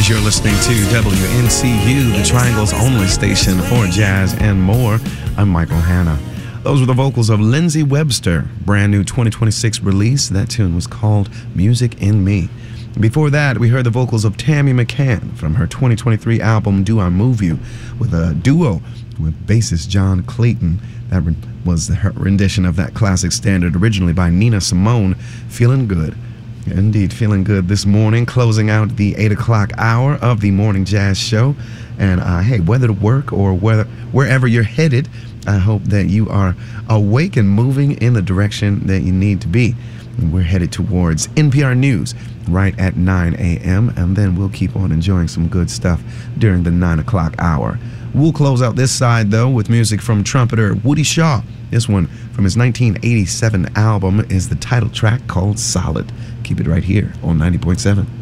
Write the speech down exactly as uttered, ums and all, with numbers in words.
News. You're listening to W N C U, the Triangle's only station for jazz and more. I'm Michael Hanna. Those were the vocals of Lindsey Webster, brand new twenty twenty-six release. That tune was called Music in Me. Before that, we heard the vocals of Tammy McCann from her twenty twenty-three album Do I Move You, with a duo with bassist John Clayton. That was her rendition of that classic standard originally by Nina Simone, Feeling Good. Indeed, feeling good this morning, closing out the eight o'clock hour of the Morning Jazz Show. And uh, hey, whether to work or whether wherever you're headed, I hope that you are awake and moving in the direction that you need to be. And we're headed towards N P R News right at nine a.m. and then we'll keep on enjoying some good stuff during the nine o'clock hour. We'll close out this side, though, with music from trumpeter Woody Shaw. This one from his nineteen eighty-seven album is the title track called Solid. Keep it right here on ninety point seven.